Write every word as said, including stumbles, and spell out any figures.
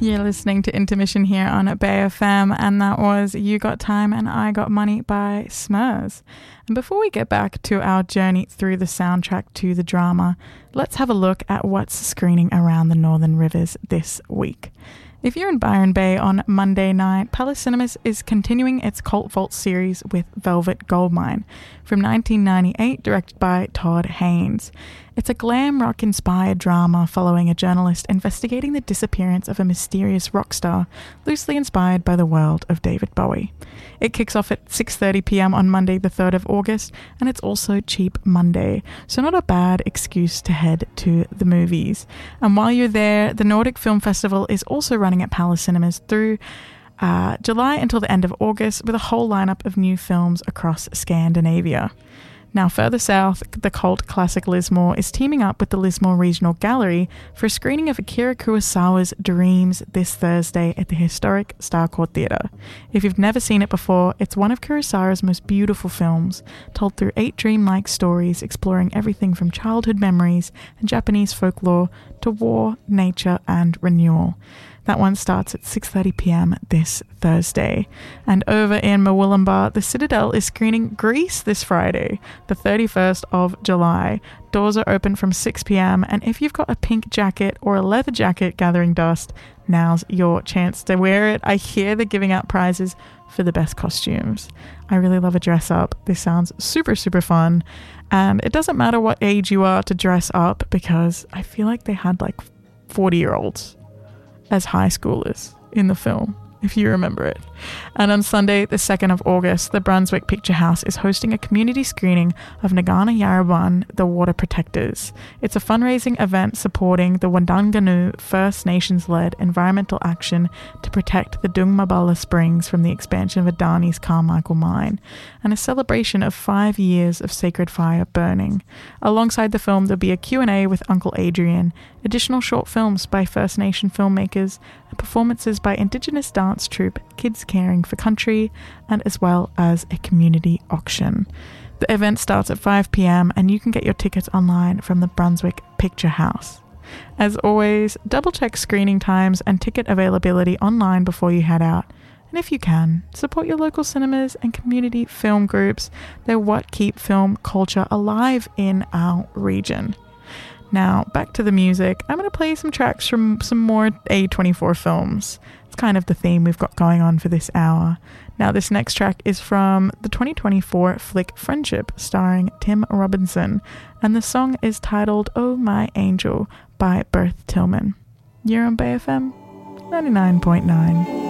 You're listening to Intermission here on Bay F M, and that was You Got Time and I Got Money by Smurs. And before we get back to our journey through the soundtrack to the drama, let's have a look at what's screening around the Northern Rivers this week. If you're in Byron Bay on Monday night, Palace Cinemas is continuing its Cult Vault series with Velvet Goldmine from nineteen ninety-eight, directed by Todd Haynes. It's a glam rock-inspired drama following a journalist investigating the disappearance of a mysterious rock star, loosely inspired by the world of David Bowie. It kicks off at six thirty p.m. on Monday the third of August, and it's also Cheap Monday, so not a bad excuse to head to the movies. And while you're there, the Nordic Film Festival is also running at Palace Cinemas through uh, July until the end of August, with a whole lineup of new films across Scandinavia. Now, further south, the cult classic Lismore is teaming up with the Lismore Regional Gallery for a screening of Akira Kurosawa's Dreams this Thursday at the historic Starcourt Theatre. If you've never seen it before, it's one of Kurosawa's most beautiful films, told through eight dreamlike stories exploring everything from childhood memories and Japanese folklore to war, nature, and renewal. That one starts at six thirty p.m. this Thursday. And over in Murwillumbah, the Citadel is screening Grease this Friday, the thirty-first of July. Doors are open from six p.m. and if you've got a pink jacket or a leather jacket gathering dust, now's your chance to wear it. I hear they're giving out prizes for the best costumes. I really love a dress up. This sounds super, super fun. And it doesn't matter what age you are to dress up, because I feel like they had like forty-year-olds as high schoolers in the film, if you remember it. And on Sunday, the second of August, the Brunswick Picture House is hosting a community screening of Nagana Yarrabun, The Water Protectors. It's a fundraising event supporting the Wandanganu First Nations-led environmental action to protect the Dungmabala Springs from the expansion of Adani's Carmichael mine, and a celebration of five years of sacred fire burning. Alongside the film, there'll be a Q and A with Uncle Adrian, additional short films by First Nation filmmakers, and performances by Indigenous dance troupe Kids Caring for Country, and as well as a community auction. The event starts at five p.m. and you can get your tickets online from the Brunswick Picture House. As always, double check screening times and ticket availability online before you head out. And if you can, support your local cinemas and community film groups. They're what keep film culture alive in our region. Now, back to the music. I'm going to play some tracks from some more A twenty-four films. It's kind of the theme we've got going on for this hour. Now, this next track is from the twenty twenty-four flick Friendship, starring Tim Robinson, and the song is titled Oh My Angel by Berth Tillman. You're on Bay F M ninety-nine point nine.